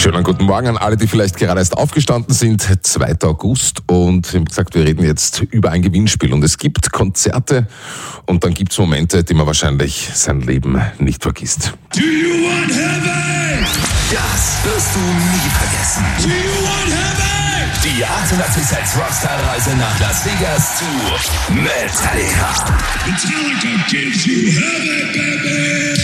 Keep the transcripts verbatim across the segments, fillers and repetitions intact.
Schönen guten Morgen an alle, die vielleicht gerade erst aufgestanden sind. zweiter August und wie gesagt, wir reden jetzt über ein Gewinnspiel. Und es gibt Konzerte und dann gibt es Momente, die man wahrscheinlich sein Leben nicht vergisst. Do you want heaven? Das wirst du nie vergessen. Do you want heaven? Die achthundertsechs Rockstar-Reise nach Las Vegas zu Metallica. Metallica gives you heaven, baby!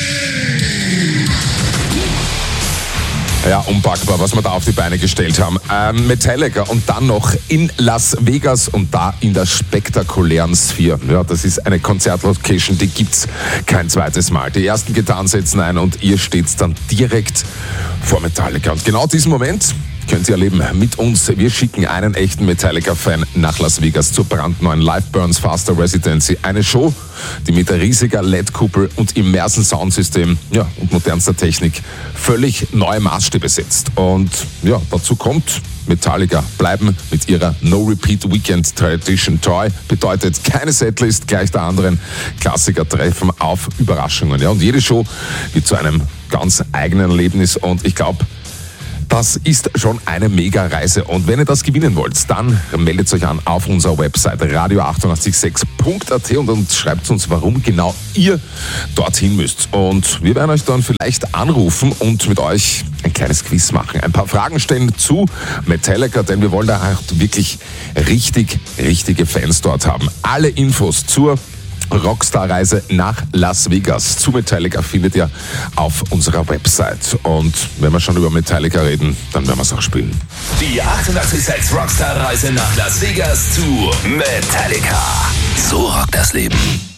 Ja, unpackbar, was wir da auf die Beine gestellt haben. Ähm, Metallica und dann noch in Las Vegas und da in der spektakulären Sphere. Ja, das ist eine Konzertlocation, die gibt's kein zweites Mal. Die ersten Gitarren setzen ein und ihr steht dann direkt vor Metallica. Und genau diesen Moment könnt ihr erleben mit uns. Wir schicken einen echten Metallica-Fan nach Las Vegas zur brandneuen Live Burns Faster Residency. Eine Show, die mit riesiger L E D-Kuppel und immersen Soundsystem ja, und modernster Technik völlig neue Maßstäbe setzt. Und ja, dazu kommt, Metallica bleiben mit ihrer No-Repeat Weekend Tradition treu. Bedeutet keine Setlist gleich der anderen. Klassiker treffen auf Überraschungen. Ja, und jede Show wird zu einem ganz eigenen Erlebnis. Und ich glaube, das ist schon eine Mega-Reise. Und wenn ihr das gewinnen wollt, dann meldet euch an auf unserer Website radio achtundachtzig Komma sechs Punkt a t und, und schreibt uns, warum genau ihr dorthin müsst. Und wir werden euch dann vielleicht anrufen und mit euch ein kleines Quiz machen. Ein paar Fragen stellen zu Metallica, denn wir wollen da auch wirklich richtig, richtige Fans dort haben. Alle Infos zur Rockstar-Reise nach Las Vegas zu Metallica findet ihr auf unserer Website. Und wenn wir schon über Metallica reden, dann werden wir es auch spielen. Die achthundertsechs Komma sechs Rockstar-Reise nach Las Vegas zu Metallica. So rockt das Leben.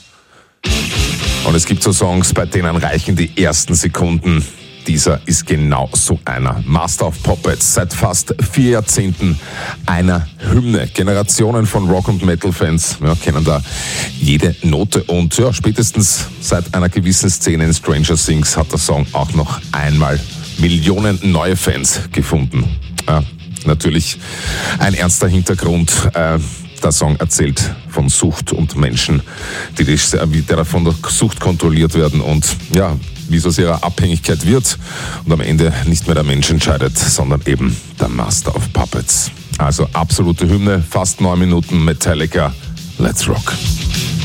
Und es gibt so Songs, bei denen reichen die ersten Sekunden. Dieser ist genau so einer. Master of Puppets, seit fast vier Jahrzehnten einer Hymne. Generationen von Rock- und Metal-Fans ja, kennen da jede Note. Und ja, spätestens seit einer gewissen Szene in Stranger Things hat der Song auch noch einmal Millionen neue Fans gefunden. Ja, natürlich ein ernster Hintergrund. Äh, Der Song erzählt von Sucht und Menschen, die, die, die von der Sucht kontrolliert werden und ja, wie es aus ihrer Abhängigkeit wird und am Ende nicht mehr der Mensch entscheidet, sondern eben der Master of Puppets. Also absolute Hymne, fast neun Minuten Metallica, let's rock.